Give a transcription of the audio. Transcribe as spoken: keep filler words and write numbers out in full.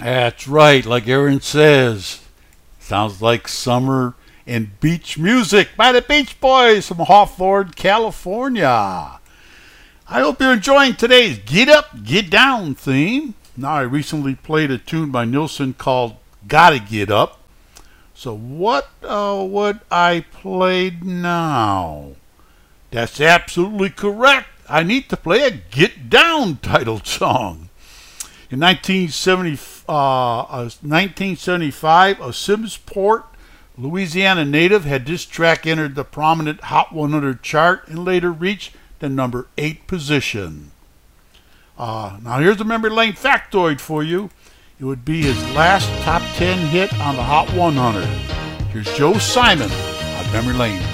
That's right, like Aaron says. Sounds like summer and beach music by the Beach Boys from Hawthorne, California. I hope you're enjoying today's Get Up, Get Down theme. Now, I recently played a tune by Nilsson called Gotta Get Up. So what uh, would I play now? That's absolutely correct. I need to play a Get Down titled song. In nineteen seventy, uh, uh, nineteen seventy-five, a Simmsport, Louisiana native had this track entered the prominent Hot one hundred chart and later reached the number eight position. Uh, now here's a memory lane factoid for you. It would be his last top ten hit on the Hot one hundred. Here's Joe Simon on Memory Lane.